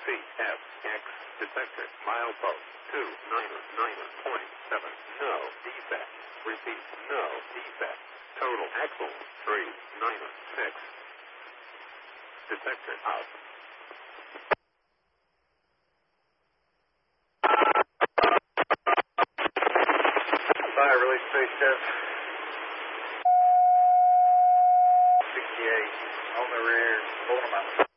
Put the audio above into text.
CFX detected milepost 299.7. No defect. Repeat, no defect. Total axle 396. Detected out. Fire release spaceship 68 on the rear, pulling them out.